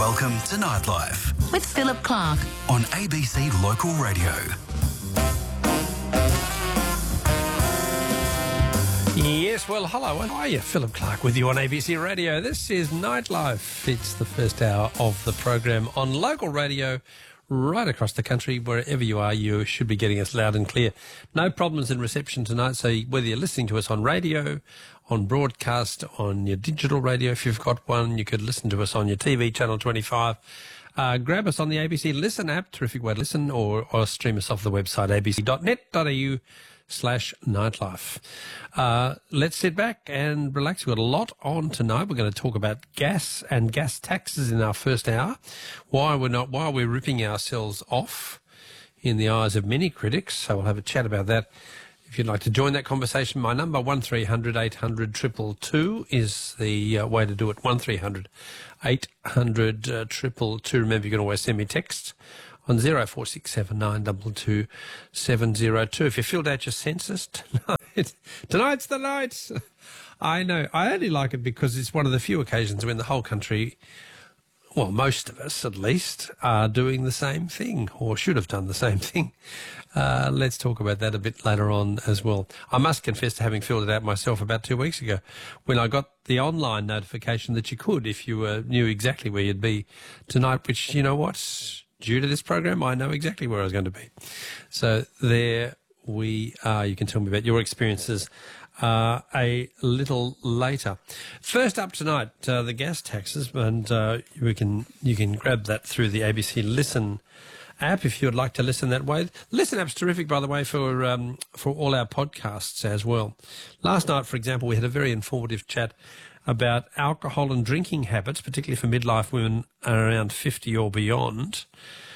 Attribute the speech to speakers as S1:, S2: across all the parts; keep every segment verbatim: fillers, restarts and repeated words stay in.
S1: Welcome to Nightlife
S2: with Philip Clark
S1: on A B C Local Radio.
S3: Yes, well, hello, and how are you? Philip Clark with you on A B C Radio. This is Nightlife. It's the first hour of the program on local radio right across the country. Wherever you are, you should be getting us loud and clear. No problems in reception tonight, so whether you're listening to us on radio, on broadcast, on your digital radio, if you've got one, you could listen to us on your T V, Channel twenty-five. Uh, grab us on the A B C Listen app, terrific way to listen, or, or stream us off the website, a b c dot net dot a u slash nightlife. Uh, let's sit back and relax. We've got a lot on tonight. We're going to talk about gas and gas taxes in our first hour. Why we're not, why we're ripping ourselves off in the eyes of many critics. So we'll have a chat about that. If you'd like to join that conversation, my number one three hundred eight hundred two two two is the uh, way to do it. one three hundred eight hundred two two two. Remember, you can always send me text on zero four six seven nine two two seven zero two. If you filled out your census tonight, tonight's the night. I know. I only like it because it's one of the few occasions when the whole country, well, most of us at least, are doing the same thing or should have done the same thing. Uh, let's talk about that a bit later on as well. I must confess to having filled it out myself about two weeks ago when I got the online notification that you could if you uh, knew exactly where you'd be tonight, which, you know what, due to this program, I know exactly where I was going to be. So there we are. You can tell me about your experiences uh, a little later. First up tonight, uh, the gas taxes, and uh, we can you can grab that through the A B C Listen app if you'd like to listen that way. Listen app's terrific, by the way, for um, for all our podcasts as well. Last night, for example, we had a very informative chat about alcohol and drinking habits, particularly for midlife women around fifty or beyond.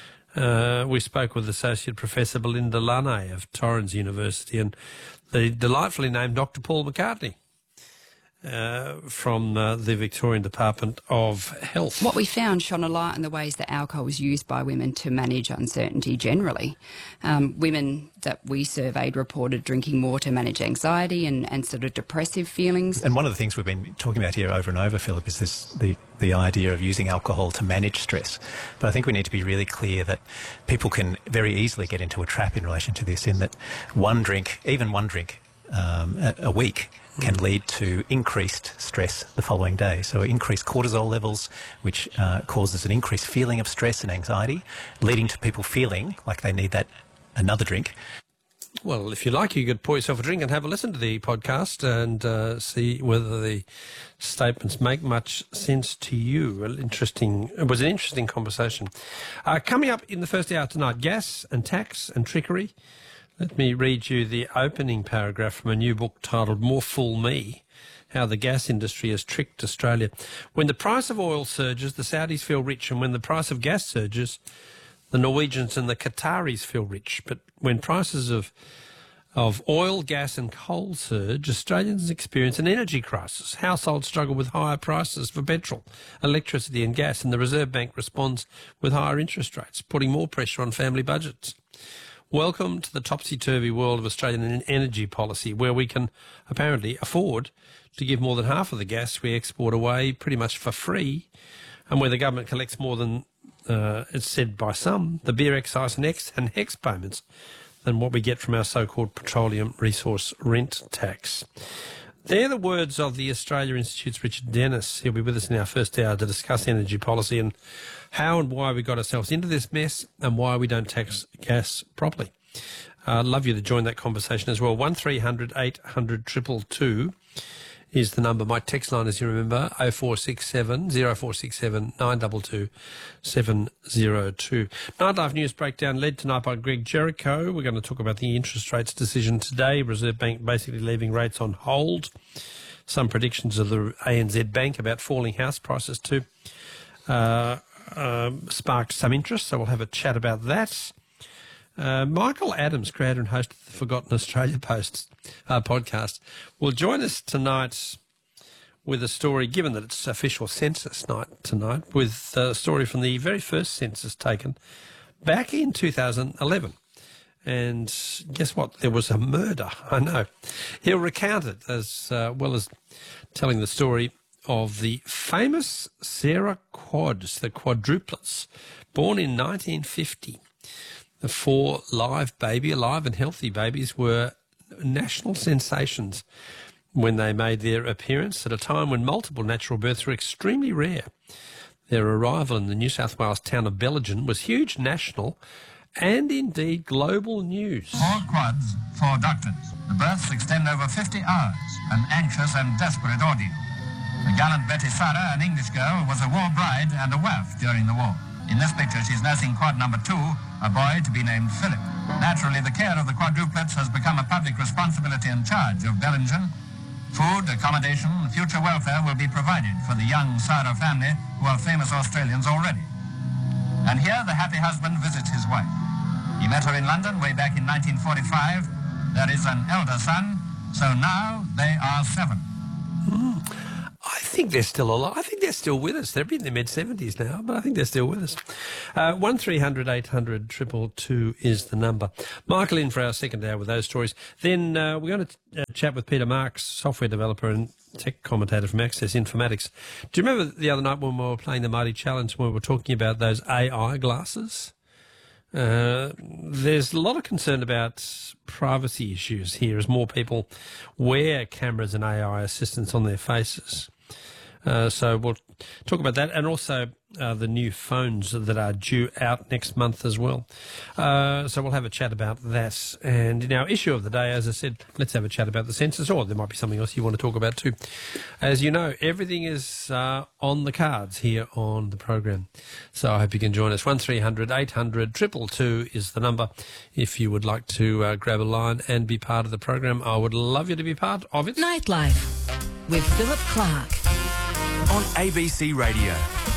S3: Uh, we spoke with Associate Professor Belinda Lunay of Torrens University and the delightfully named Doctor Paul McCartney uh, from uh, the Victorian Department of Health.
S4: What we found shone a light on the ways that alcohol was used by women to manage uncertainty generally. Um, women that we surveyed reported drinking more to manage anxiety and, and sort of depressive feelings.
S5: And one of the things we've been talking about here over and over, Philip, is this the, the idea of using alcohol to manage stress. But I think we need to be really clear that people can very easily get into a trap in relation to this, in that one drink, even one drink um, a, a week, can lead to increased stress the following day. So increased cortisol levels, which uh, causes an increased feeling of stress and anxiety, leading to people feeling like they need that another drink.
S3: Well, if you like, you could pour yourself a drink and have a listen to the podcast and uh, see whether the statements make much sense to you. Well, interesting. It was an interesting conversation. Uh, coming up in the first hour tonight, gas and tax and trickery. Let me read you the opening paragraph from a new book titled More Fool Me, How the Gas Industry Has Tricked Australia. When the price of oil surges, the Saudis feel rich, and when the price of gas surges, the Norwegians and the Qataris feel rich. But when prices of of oil, gas and coal surge, Australians experience an energy crisis. Households struggle with higher prices for petrol, electricity and gas, and the Reserve Bank responds with higher interest rates, putting more pressure on family budgets. Welcome to the topsy-turvy world of Australian energy policy, where we can apparently afford to give more than half of the gas we export away pretty much for free, and where the government collects more than, uh, it's said by some, the beer excise and X and HEX payments than what we get from our so-called petroleum resource rent tax. They're the words of the Australia Institute's Richard Dennis. He'll be with us in our first hour to discuss energy policy and how and why we got ourselves into this mess and why we don't tax gas properly. I'd love you to join that conversation as well. one three hundred eight hundred two two two is the number. My text line, as you remember, oh four six seven, oh four six seven, nine two two seven oh two. Nightlife News Breakdown led tonight by Greg Jericho. We're going to talk about the interest rates decision today. Reserve Bank basically leaving rates on hold. Some predictions of the A N Z Bank about falling house prices too uh, um, sparked some interest, so we'll have a chat about that. Uh, Michael Adams, creator and host of the Forgotten Australia Post uh, podcast, will join us tonight with a story, given that it's official census night tonight, with a story from the very first census taken back in two thousand eleven. And guess what? There was a murder. I know. He'll recount it as uh, well as telling the story of the famous Sarah quads, the quadruplets, born in nineteen fifty. The four live baby, alive and healthy babies were national sensations when they made their appearance at a time when multiple natural births were extremely rare. Their arrival in the New South Wales town of Bellingen was huge national and indeed global news.
S2: Four quads, four doctors. The births extend over fifty hours, an anxious and desperate ordeal. The gallant Betty Sarah, an English girl, was a war bride and a waif during the war. In this picture, she's nursing quad number two, a boy to be named Philip. Naturally, the care of the quadruplets has become a public responsibility and charge of Bellingen. Food, accommodation, future welfare will be provided for the young Sarah family, who are famous Australians already. And here, the happy husband visits his wife. He met her in London way back in nineteen forty-five. There is an elder son, so now they are seven.
S3: Mm. I think they're still alive. I think they're still with us. They're in their mid-seventies now, but I think they're still with us. Uh, one three hundred eight hundred two two two is the number. Michael in for our second hour with those stories. Then uh, we're going to uh, chat with Peter Marks, software developer and tech commentator from Access Informatics. Do you remember the other night when we were playing the Mighty Challenge when we were talking about those A I glasses? Uh, there's a lot of concern about privacy issues here as more people wear cameras and A I assistants on their faces. Uh, so we'll talk about that and also uh, the new phones that are due out next month as well. Uh, so we'll have a chat about that. And in our issue of the day, as I said, let's have a chat about the census, or there might be something else you want to talk about too. As you know, everything is uh, on the cards here on the program. So I hope you can join us. one three hundred eight hundred two two two is the number if you would like to uh, grab a line and be part of the program. I would love you to be part of it.
S6: Nightlife with Philip Clark.
S1: On A B C Radio.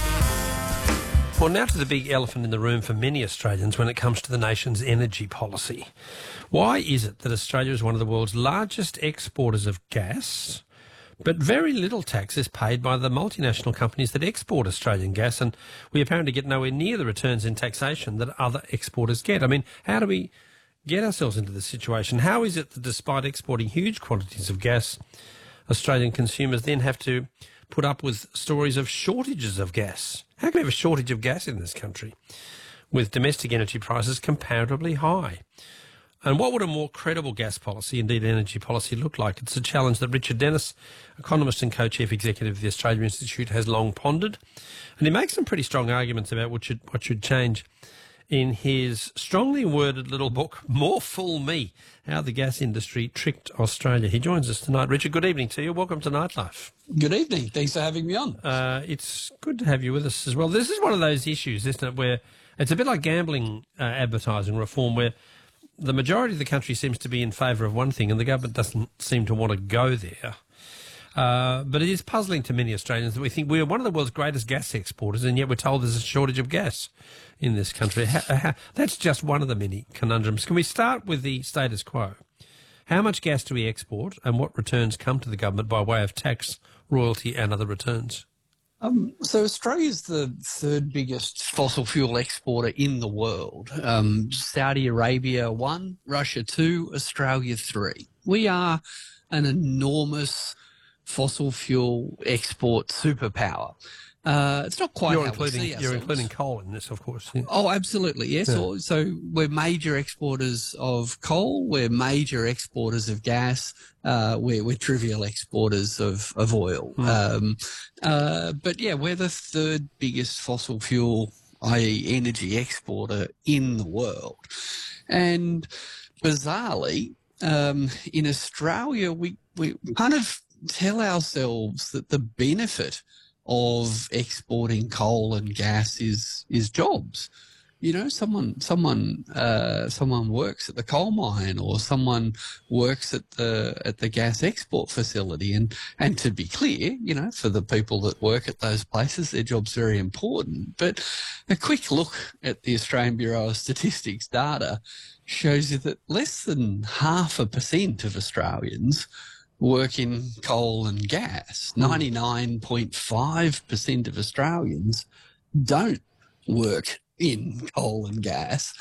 S3: Well, now to the big elephant in the room for many Australians when it comes to the nation's energy policy. Why is it that Australia is one of the world's largest exporters of gas, but very little tax is paid by the multinational companies that export Australian gas, and we apparently get nowhere near the returns in taxation that other exporters get? I mean, how do we get ourselves into this situation? How is it that despite exporting huge quantities of gas, Australian consumers then have to put up with stories of shortages of gas? How can we have a shortage of gas in this country with domestic energy prices comparatively high? And what would a more credible gas policy, indeed energy policy, look like? It's a challenge that Richard Dennis, economist and co-chief executive of the Australia Institute, has long pondered. And he makes some pretty strong arguments about what should, what should change in his strongly worded little book, More Fool Me, How the Gas Industry Tricked Australia. He joins us tonight. Richard, good evening to you. Welcome to Nightlife.
S7: Good evening. Thanks for having me on.
S3: Uh, it's good to have you with us as well. This is one of those issues, isn't it, where it's a bit like gambling uh, advertising reform, where the majority of the country seems to be in favour of one thing and the government doesn't seem to want to go there. Uh, but it is puzzling to many Australians that we think we're one of the world's greatest gas exporters, and yet we're told there's a shortage of gas in this country. How, how, that's just one of the many conundrums. Can we start with the status quo? How much gas do we export, and what returns come to the government by way of tax, royalty and other returns?
S7: Um, so Australia's the third biggest fossil fuel exporter in the world. Um, Saudi Arabia one, Russia two, Australia three. We are an enormous fossil fuel export superpower. Uh, it's not quite
S3: you're
S7: how
S3: including,
S7: we see
S3: You're
S7: ourselves.
S3: including coal in this, of course. Yeah.
S7: Oh, absolutely, yes.
S3: Yeah.
S7: So, so we're major exporters of coal. We're major exporters of gas. Uh, we're, we're trivial exporters of, of oil.
S3: Mm.
S7: Um, uh, but, yeah, we're the third biggest fossil fuel, that is energy exporter in the world. And bizarrely, um, in Australia, we, we kind of tell ourselves that the benefit of exporting coal and gas is is jobs. You know, someone someone uh, someone works at the coal mine, or someone works at the at the gas export facility. And and to be clear, you know, for the people that work at those places, their job's very important. But a quick look at the Australian Bureau of Statistics data shows you that less than half a percent of Australians work in coal and gas. ninety-nine point five percent of Australians don't work in coal and gas.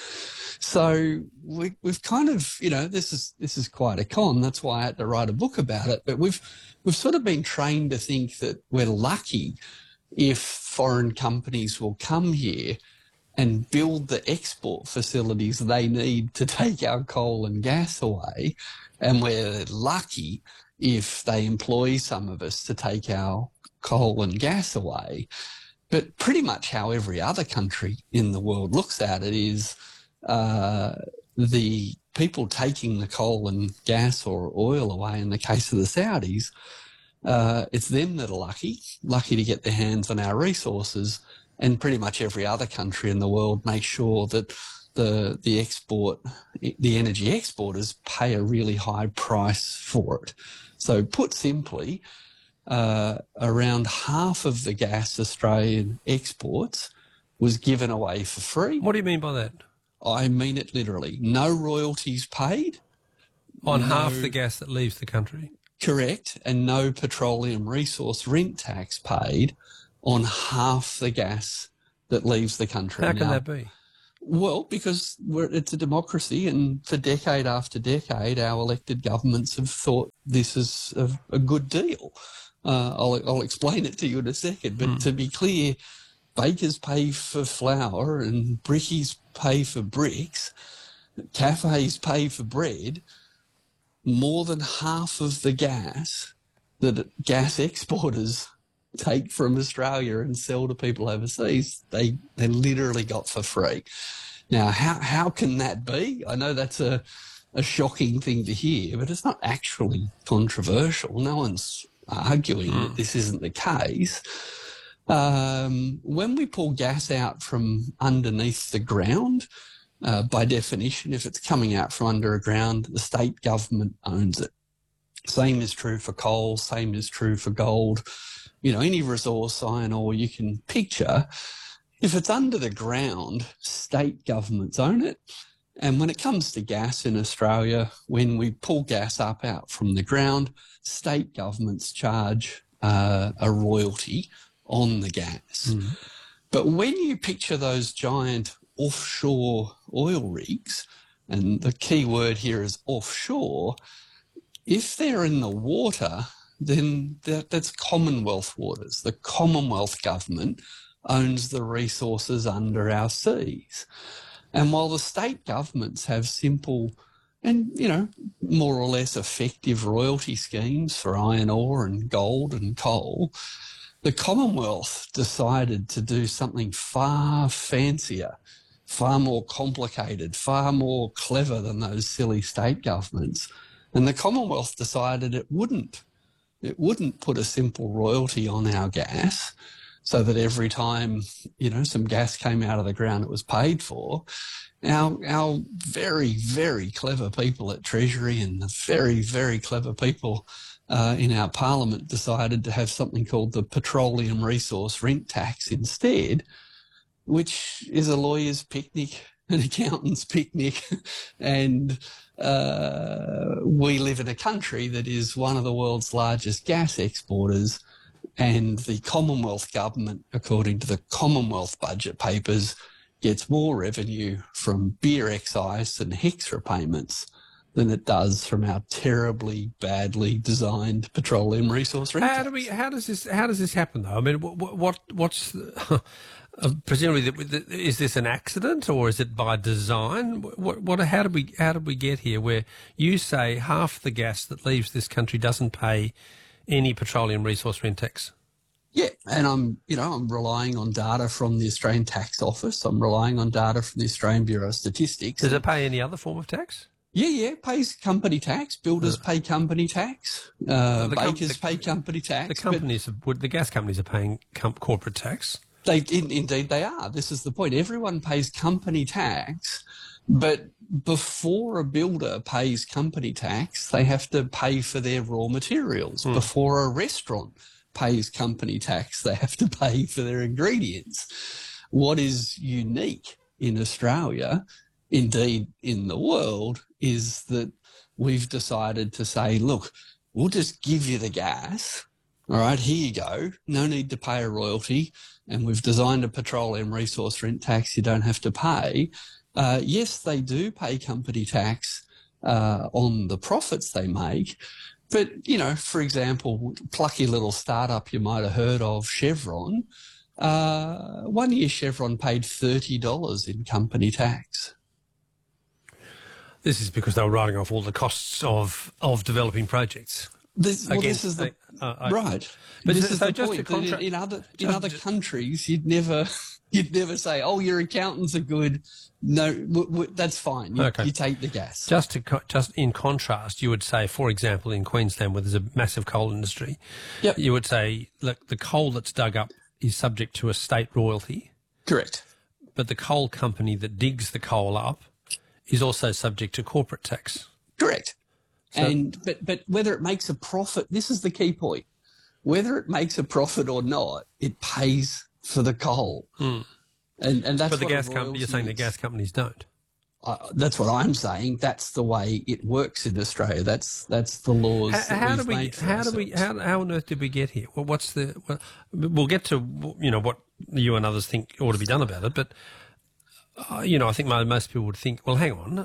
S7: So we, we've kind of, you know, this is this is quite a con. That's why I had to write a book about it. But we've we've sort of been trained to think that we're lucky if foreign companies will come here and build the export facilities they need to take our coal and gas away, and we're lucky if they employ some of us to take our coal and gas away. But pretty much how every other country in the world looks at it is uh, the people taking the coal and gas or oil away, in the case of the Saudis, uh, it's them that are lucky, lucky to get their hands on our resources, and pretty much every other country in the world makes sure that the the export, the energy exporters pay a really high price for it. So put simply, uh, around half of the gas Australian exports was given away for free.
S3: What do you mean by that?
S7: I mean it literally. No royalties paid.
S3: On
S7: no,
S3: half the gas that leaves the country?
S7: Correct. And no petroleum resource rent tax paid on half the gas that leaves the country.
S3: How can
S7: now,
S3: that be?
S7: Well, because we're, it's a democracy, and for decade after decade, our elected governments have thought this is a, a good deal. Uh, I'll, I'll explain it to you in a second. But mm. to be clear, bakers pay for flour and brickies pay for bricks, cafes pay for bread. More than half of the gas that gas exporters take from Australia and sell to people overseas, they they literally got for free. Now, how how can that be? I know that's a, a shocking thing to hear, but it's not actually controversial. No one's arguing mm. that this isn't the case. Um, when we pull gas out from underneath the ground, uh, by definition, if it's coming out from underground, the state government owns it. Same is true for coal, same is true for gold. You know, any resource, iron ore you can picture, if it's under the ground, state governments own it. And when it comes to gas in Australia, when we pull gas up out from the ground, state governments charge uh, a royalty on the gas. Mm. But when you picture those giant offshore oil rigs, and the key word here is offshore, if they're in the water, then that, that's Commonwealth waters. The Commonwealth government owns the resources under our seas. And while the state governments have simple and, you know, more or less effective royalty schemes for iron ore and gold and coal, the Commonwealth decided to do something far fancier, far more complicated, far more clever than those silly state governments. And the Commonwealth decided it wouldn't. It wouldn't put a simple royalty on our gas so that every time, you know, some gas came out of the ground, it was paid for. Our, our very, very clever people at Treasury and the very, very clever people uh, in our Parliament decided to have something called the Petroleum Resource Rent Tax instead, which is a lawyer's picnic, an accountant's picnic, and uh, we live in a country that is one of the world's largest gas exporters, and the Commonwealth government, according to the Commonwealth budget papers, gets more revenue from beer excise and HECS payments than it does from our terribly badly designed petroleum resource rent tax.
S3: How do we? How does this? How does this happen though? I mean, what? what what's the, uh, presumably is this an accident or is it by design? What? What? How did we? How did we get here? Where you say half the gas that leaves this country doesn't pay any petroleum resource rent tax?
S7: Yeah, and I'm, you know, I'm relying on data from the Australian Tax Office. I'm relying on data from the Australian Bureau of Statistics.
S3: Does it pay any other form of tax?
S7: Yeah, yeah, pays company tax. Builders uh, pay company tax. Uh, the bakers com- the, pay company tax.
S3: The companies, are, the gas companies are paying com- corporate tax.
S7: They in, indeed they are. This is the point. Everyone pays company tax, but before a builder pays company tax, they have to pay for their raw materials. Hmm. Before a restaurant pays company tax, they have to pay for their ingredients. What is unique in Australia, indeed in the world, is that we've decided to say, look, we'll just give you the gas. All right, here you go. No need to pay a royalty. And we've designed a petroleum resource rent tax you don't have to pay. Uh, yes, they do pay company tax uh, on the profits they make, but, you know, for example, plucky little startup you might have heard of, Chevron, uh, one year Chevron paid thirty dollars in company tax.
S3: This is because they were writing off all the costs of, of developing projects.
S7: This, well,
S3: Against
S7: this is the
S3: the- uh, I-
S7: right.
S3: But
S7: this
S3: so-
S7: is
S3: so
S7: the
S3: just
S7: point.
S3: to contra-
S7: in, in other in
S3: just-
S7: other countries, you'd never you'd never say, "Oh, your accountants are good." No, w- w- that's fine. You,
S3: Okay.
S7: you take the gas.
S3: Just to co- just in contrast, you would say, for example, in Queensland, where there's a massive coal industry,
S7: Yep.
S3: you would say, look, the coal that's dug up is subject to a state royalty,
S7: Correct.
S3: but the coal company that digs the coal up is also subject to corporate tax.
S7: Correct.
S3: So-
S7: and but but whether it makes a profit, this is the key point. Whether it makes a profit or not, it pays for the coal. And and that's
S3: But the
S7: what
S3: gas
S7: a
S3: company, you're saying the
S7: royalty
S3: gas companies don't.
S7: is. Uh, that's what I'm saying. That's the way it works in Australia. That's that's the laws.
S3: How,
S7: that
S3: how
S7: we've
S3: do we?
S7: made for
S3: How do we?
S7: ourselves.
S3: How, how on earth did we get here? Well, what's the? Well, we'll get to you know what you and others think ought to be done about it, but uh, you know I think mo- most people would think, well, hang on,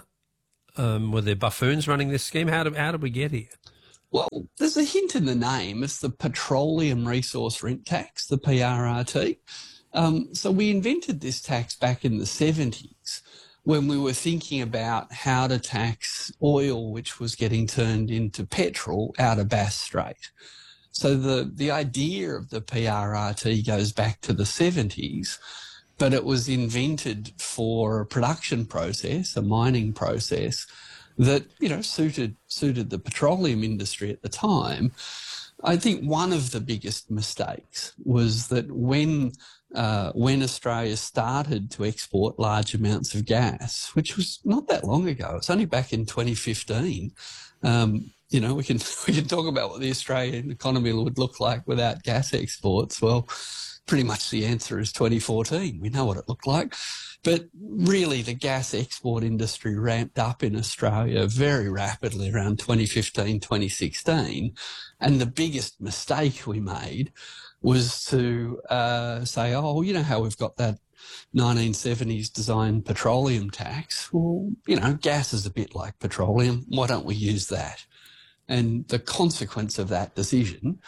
S3: um, were there buffoons running this scheme? How did how did we get here?
S7: Well, there's a hint in the name. It's the Petroleum Resource Rent Tax, the P R R T. Um, so we invented this tax back in the seventies when we were thinking about how to tax oil, which was getting turned into petrol out of Bass Strait. So the, the idea of the P R R T goes back to the seventies, but it was invented for a production process, a mining process, that, you know, suited suited the petroleum industry at the time. I think one of the biggest mistakes was that when uh, when Australia started to export large amounts of gas, which was not that long ago, it's only back in twenty fifteen. Um, you know, we can we can talk about what the Australian economy would look like without gas exports. Well, pretty much the answer is twenty fourteen. We know what it looked like. But really, the gas export industry ramped up in Australia very rapidly around twenty fifteen, twenty sixteen. And the biggest mistake we made was to uh, say, oh, you know how we've got that nineteen seventies designed petroleum tax? Well, you know, gas is a bit like petroleum. Why don't we use that? And the consequence of that decision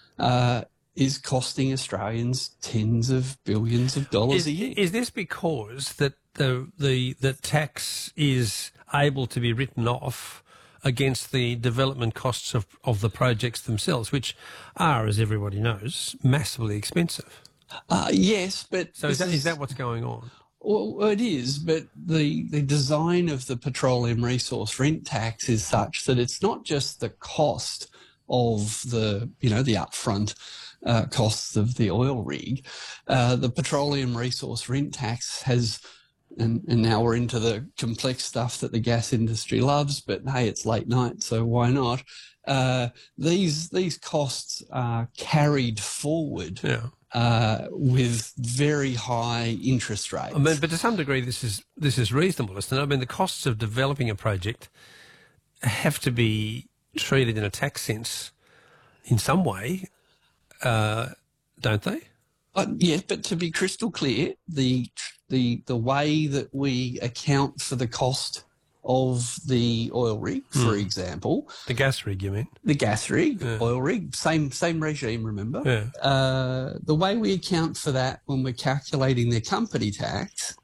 S7: uh, is costing Australians tens of billions of dollars
S3: Is,
S7: a year.
S3: is this because that the the the tax is able to be written off against the development costs of, of the projects themselves, which are, as everybody knows, massively expensive?
S7: Uh, yes, but
S3: So is
S7: this
S3: that, is that what's going on?
S7: Well, it is, but the the design of the petroleum resource rent tax is such that it's not just the cost of the, you know, the upfront uh, costs of the oil rig. Uh, the petroleum resource rent tax has, and, and now we're into the complex stuff that the gas industry loves, but hey, it's late night, so why not? Uh, these these costs are carried forward.
S3: Yeah.
S7: Uh, with very high interest rates.
S3: I mean, but to some degree, this is this is reasonable, isn't it? I mean, the costs of developing a project have to be treated in a tax sense in some way, uh, don't they?
S7: Uh, yeah, but to be crystal clear, the the the way that we account for the cost of the oil rig, for example,
S3: The gas rig, you mean?
S7: the gas rig,
S3: Yeah.
S7: oil rig, same same regime. Remember,
S3: Yeah.
S7: uh, the way we account for that when we're calculating their company tax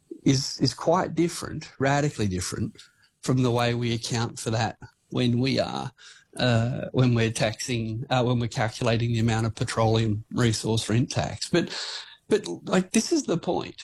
S7: is is quite different, radically different from the way we account for that when we are uh, when we're taxing uh, when we're calculating the amount of petroleum resource rent tax. But but like this is the point.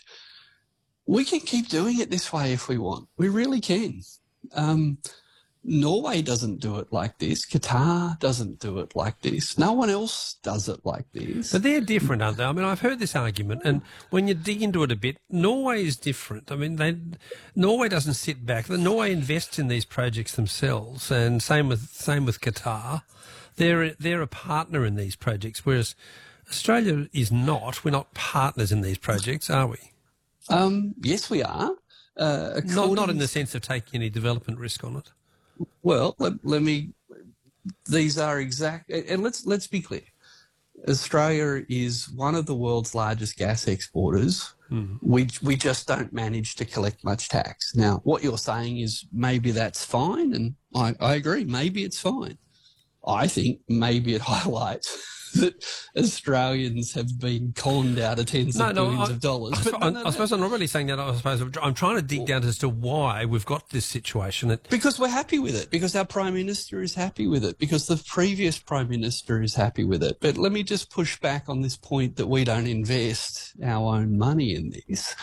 S7: We can keep doing it this way if we want. We really can. Um, Norway doesn't do it like this. Qatar doesn't do it like this. No one else does it like this.
S3: But they're different, aren't they? I mean, I've heard this argument, and when you dig into it a bit, Norway is different. I mean, they, Norway doesn't sit back. Norway invests in these projects themselves, and same with same with Qatar. They're they're a partner in these projects, whereas Australia is not. We're not partners in these projects, are we?
S7: Um, yes, we are. Uh,
S3: Not not in
S7: according-
S3: the sense of taking any development risk on it.
S7: Well, let, let me. These are exact, and let's let's be clear. Australia is one of the world's largest gas exporters.
S3: Mm.
S7: We we just don't manage to collect much tax. Now, what you're saying is maybe that's fine, and I, I agree. Maybe it's fine. I think maybe it highlights that Australians have been conned out of tens
S3: No,
S7: of
S3: no,
S7: billions
S3: I-
S7: of dollars.
S3: I,
S7: But no,
S3: I,
S7: no,
S3: I
S7: no.
S3: suppose I'm not really saying that. I suppose I'm, I'm trying to dig down as to why we've got this situation. That,
S7: Because we're happy with it, because our Prime Minister is happy with it, because the previous Prime Minister is happy with it. But let me just push back on this point that we don't invest our own money in this.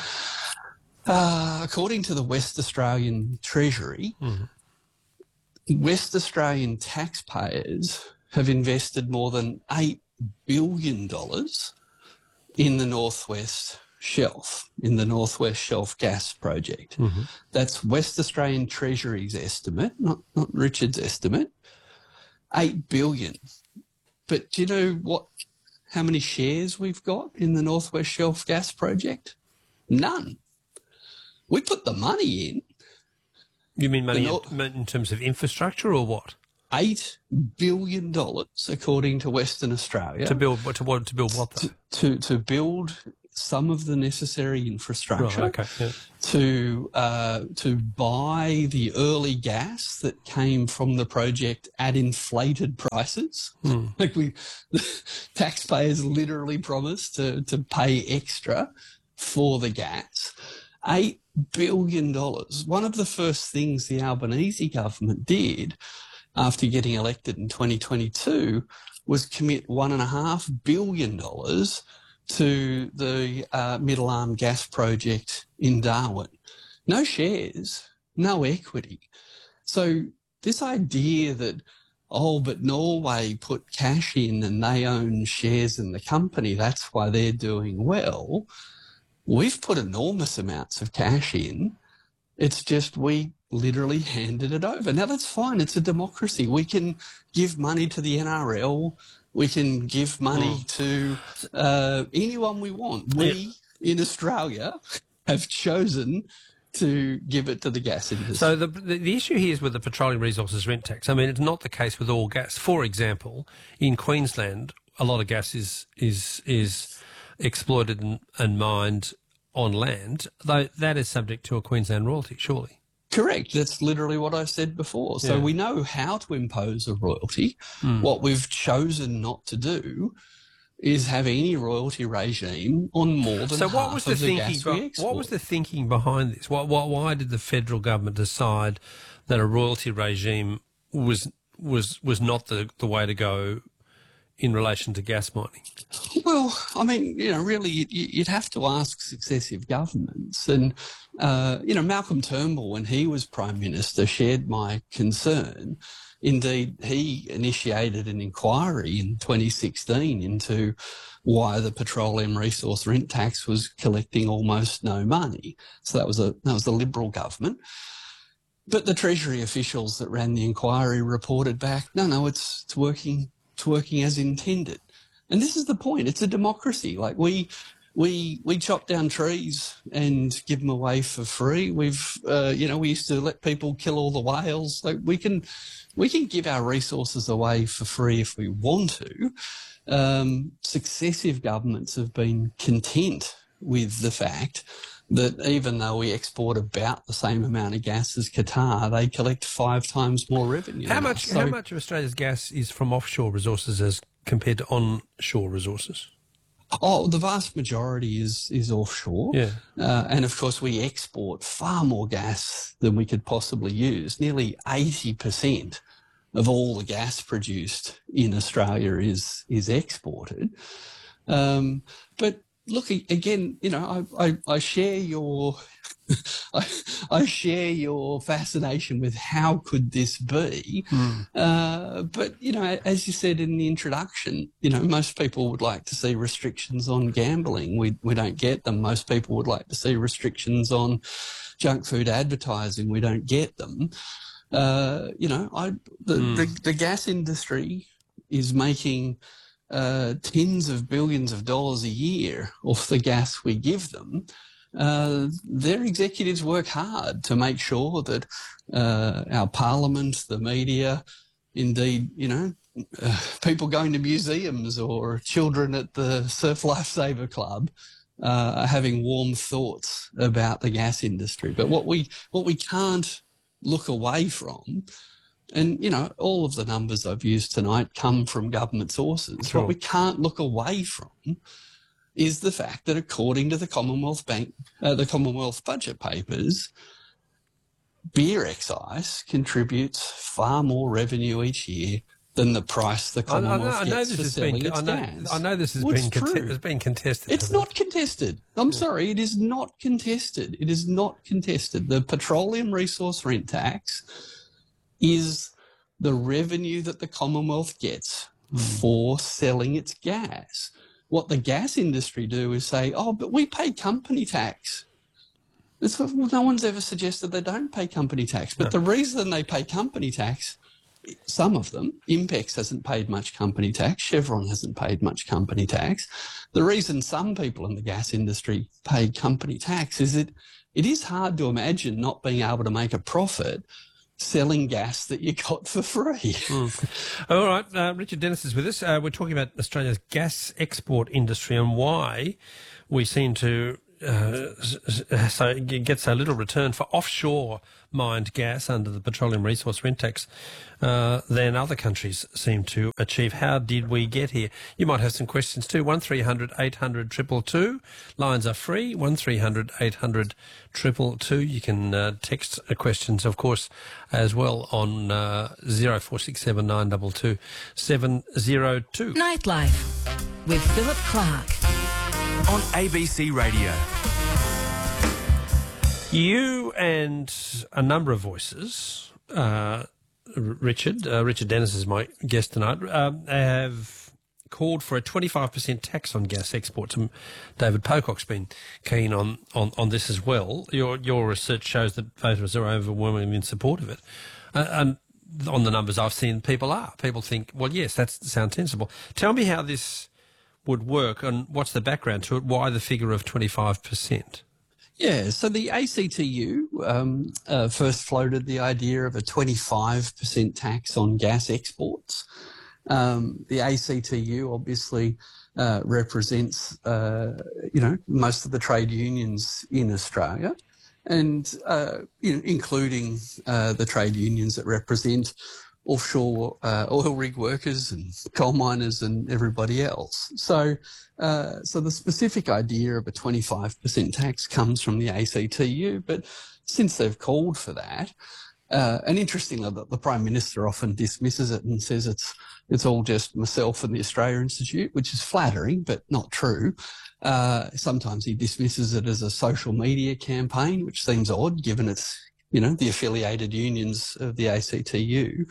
S7: Uh, according to the West Australian Treasury, West Australian taxpayers have invested more than eight billion dollars in the Northwest Shelf, in the Northwest Shelf gas project. That's West Australian Treasury's estimate, not, not Richard's estimate. Eight billion. But do you know what? How many shares we've got in the Northwest Shelf gas project? None. We put the money in.
S3: you mean money
S7: The
S3: in, in terms of infrastructure or what?
S7: Eight billion dollars, according to Western Australia,
S3: To build what? To, what- to build what? Though?
S7: to to build some of the necessary infrastructure.
S3: Right, okay. Yeah.
S7: to uh, to buy the early gas that came from the project at inflated prices. Like we, the taxpayers literally promised to to pay extra for the gas. Eight billion dollars. One of the first things the Albanese government did after getting elected in twenty twenty-two was commit one and a half billion dollars to the uh, Middle Arm gas project in Darwin. No shares, no equity. So this idea that, oh, but Norway put cash in and they own shares in the company, that's why they're doing well. We've put enormous amounts of cash in. It's just we literally handed it over. Now, that's fine. It's a democracy. We can give money to the N R L. We can give money to uh, anyone we want. We in Australia have chosen to give it to the gas industry.
S3: So the, the the issue here is with the petroleum resources rent tax. I mean, it's not the case with all gas. For example, in Queensland, a lot of gas is is is exploited and, and mined on land, though that is subject to a Queensland royalty, surely.
S7: Correct. That's literally what I said before. So
S3: Yeah.
S7: we know how to impose a royalty. What we've chosen not to do is have any royalty regime on more than
S3: So
S7: half
S3: what was the
S7: of the
S3: thinking?
S7: gas we
S3: What
S7: export.
S3: was the thinking behind this? Why, why, why did the federal government decide that a royalty regime was was was not the, the way to go in relation to gas mining?
S7: Well, I mean, you know, really, you- you'd have to ask successive governments. And, uh, you know, Malcolm Turnbull, when he was Prime Minister, shared my concern. Indeed, he initiated an inquiry in twenty sixteen into why the petroleum resource rent tax was collecting almost no money. So that was a that was the Liberal government. But the Treasury officials that ran the inquiry reported back, no, no, it's it's working it's working as intended. And this is the point. It's a democracy. Like we we we chop down trees and give them away for free. We've uh, you know, we used to let people kill all the whales. Like we can we can give our resources away for free if we want to. Um, successive governments have been content with the fact that even though we export about the same amount of gas as Qatar, they collect five times more revenue.
S3: How
S7: than
S3: much?
S7: us. So-
S3: How much of Australia's gas is from offshore resources as compared to onshore resources?
S7: Oh, the vast majority is is offshore.
S3: Yeah.
S7: Uh, and of course, we export far more gas than we could possibly use. Nearly eighty percent of all the gas produced in Australia is is exported. Um, but look, a- again, you know, I, I, I share your I, I share your fascination with how could this be. Uh, but, you know, as you said in the introduction, you know, most people would like to see restrictions on gambling. We, we don't get them. Most people would like to see restrictions on junk food advertising. We don't get them. Uh, you know, I, the, the, the gas industry is making uh, tens of billions of dollars a year off the gas we give them. Uh, their executives work hard to make sure that uh, our parliament, the media, indeed, you know, uh, people going to museums or children at the Surf Lifesaver Club uh, are having warm thoughts about the gas industry. But what we what we can't look away from And, you know, all of the numbers I've used tonight come from government sources.
S3: Sure.
S7: What we can't look away from is the fact that according to the Commonwealth Bank, uh, the Commonwealth budget papers, beer excise contributes far more revenue each year than the price the Commonwealth
S3: I know, I know
S7: gets
S3: this
S7: for
S3: has
S7: selling
S3: been,
S7: its
S3: I know,
S7: gas.
S3: I know this has
S7: Well,
S3: been,
S7: it's
S3: conte-
S7: true.
S3: has been contested.
S7: It's
S3: hasn't
S7: not contested. I'm sorry, it is not contested. It is not contested. The petroleum resource rent tax is the revenue that the Commonwealth gets for selling its gas. What the gas industry do is say, oh, but we pay company tax. It's, well, no one's ever suggested they don't pay company tax. But
S3: No.
S7: the reason they pay company tax, some of them, Impex hasn't paid much company tax, Chevron hasn't paid much company tax. The reason some people in the gas industry pay company tax is that it is hard to imagine not being able to make a profit selling gas that you got for free.
S3: Mm. All right, uh, Richard Dennis is with us. Uh, we're talking about Australia's gas export industry and why we seem to uh, so get so little return for offshore mined gas under the petroleum resource rent tax uh, than other countries seem to achieve. How did we get here? You might have some questions too. one three hundred eight hundred two two two. Lines are free. one three hundred eight hundred two two two. You can uh, text uh, questions, of course, as well on uh, zero four six seven nine two two seven zero two.
S6: Nightlife with Philip Clark.
S1: On A B C Radio.
S3: You and a number of voices, uh, Richard, uh, Richard Dennis is my guest tonight, um, have called for a twenty-five percent tax on gas exports. And David Pocock's been keen on, on, on this as well. Your your research shows that voters are overwhelmingly in support of it. Uh, and on the numbers I've seen, people are. People think, well, yes, that sounds sensible. Tell me how this would work and what's the background to it, why the figure of twenty-five percent?
S7: Yeah, so the A C T U um, uh, first floated the idea of a twenty-five percent tax on gas exports. Um, the A C T U obviously uh, represents, uh, you know, most of the trade unions in Australia, and uh, you know, including uh, the trade unions that represent offshore uh, oil rig workers and coal miners and everybody else. So, uh, so the specific idea of a twenty-five percent tax comes from the A C T U, but since they've called for that, uh, and interestingly, the, the Prime Minister often dismisses it and says it's it's all just myself and the Australia Institute, which is flattering, but not true. Uh, sometimes he dismisses it as a social media campaign, which seems odd given it's, you know, the affiliated unions of the A C T U.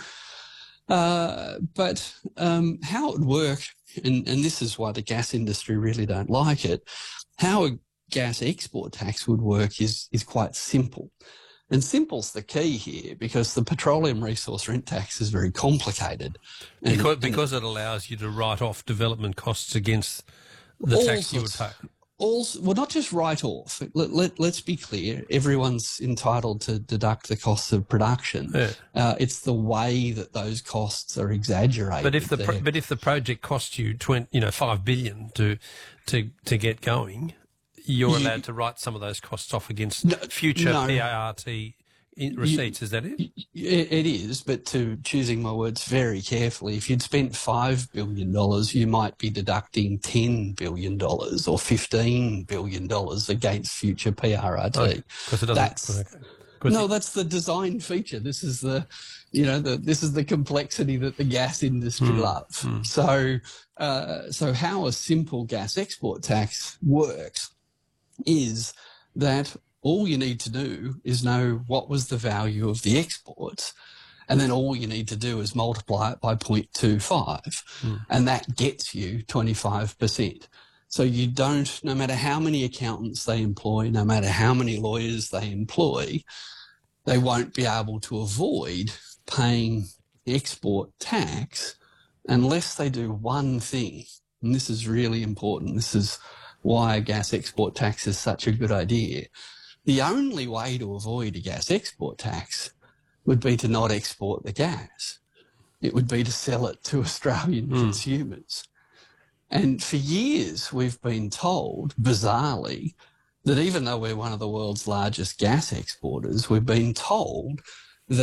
S7: Uh, but um, how it would work, and, and this is why the gas industry really don't like it, how a gas export tax would work is, is quite simple. And simple's the key here because the petroleum resource rent tax is very complicated. And,
S3: Because,
S7: and
S3: because it allows you to write off development costs against the
S7: all
S3: tax you would
S7: sorts-
S3: pay.
S7: all, well, not just write off. Let, let, let's be clear. Everyone's entitled to deduct the costs of production.
S3: Yeah.
S7: Uh, it's the way that those costs are exaggerated.
S3: But if the pro-
S7: there.
S3: but if the project costs you twenty, you know, five billion to to to get going, you're
S7: You-
S3: allowed to write some of those costs off against
S7: No,
S3: future
S7: no.
S3: P A R T in receipts. Is that it?
S7: It, it is, but to choosing my words very carefully, if you'd spent five billion dollars, you might be deducting ten billion dollars or fifteen billion dollars against future P R R T.
S3: Okay, 'cause it doesn't-
S7: That's,
S3: okay. 'Cause
S7: no,
S3: it-
S7: that's the design feature. This is the, you know, the, this is the complexity that the gas industry
S3: Mm,
S7: loves. So, uh, so how a simple gas export tax works is that all you need to do is know what was the value of the exports, and then all you need to do is multiply it by zero point two five,
S3: Mm.
S7: and that gets you twenty-five percent. So you don't, no matter how many accountants they employ, no matter how many lawyers they employ, they won't be able to avoid paying export tax unless they do one thing. And this is really important. This is why a gas export tax is such a good idea. The only way to avoid a gas export tax would be to not export the gas. It would be to sell it to Australian
S3: Mm.
S7: consumers. And for years, we've been told, bizarrely, that even though we're one of the world's largest gas exporters, we've been told that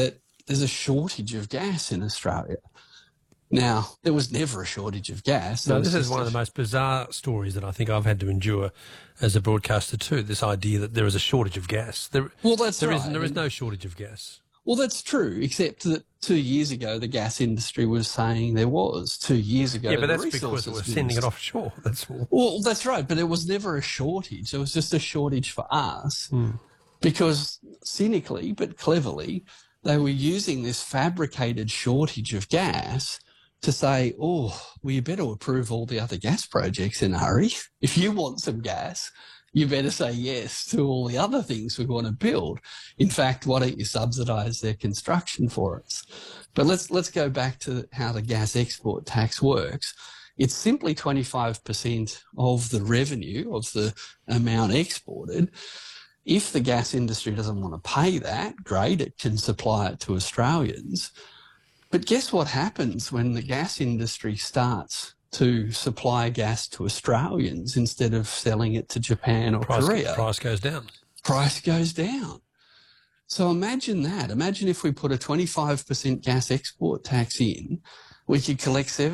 S7: there's a shortage of gas in Australia. Now, there was never a shortage of gas.
S3: No, this is one of the most bizarre stories that I think I've had to endure as a broadcaster too, this idea that there is a shortage of gas. There,
S7: well, that's
S3: there
S7: right.
S3: Is, there is no shortage of gas.
S7: Well, that's true, except that two years ago the gas industry was saying there was. Two years ago,
S3: yeah, but
S7: the
S3: that's because it was
S7: minister.
S3: sending it offshore. That's all.
S7: Well, that's right, but it was never a shortage. It was just a shortage for us
S3: Hmm.
S7: because cynically but cleverly they were using this fabricated shortage of gas to say, oh, well, you better approve all the other gas projects in a hurry. If you want some gas, you better say yes to all the other things we're going to build. In fact, why don't you subsidise their construction for us? But let's let's go back to how the gas export tax works. It's simply twenty-five percent of the revenue of the amount exported. If the gas industry doesn't want to pay that, great, it can supply it to Australians. But guess what happens when the gas industry starts to supply gas to Australians instead of selling it to Japan or
S3: Price,
S7: Korea?
S3: price goes down.
S7: Price goes down. So imagine that. Imagine if we put a twenty-five percent gas export tax in, we could collect seven